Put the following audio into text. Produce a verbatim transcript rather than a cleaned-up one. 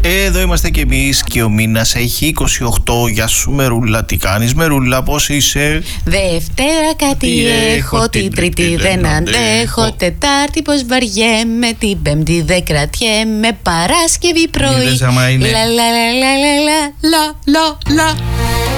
Εδώ είμαστε κι εμείς και ο μήνας έχει είκοσι οκτώ. Γεια σου Μερούλα, τι κάνεις Μερούλα, πώς είσαι? Δευτέρα κάτι έχω, την Τρίτη δεν αντέχω, Τετάρτη πως βαριέμαι, την Πέμπτη δεν κρατιέμαι, Παράσκευη πρωί Είδες άμα είναι. λα λα λα λα λα λα λα λα.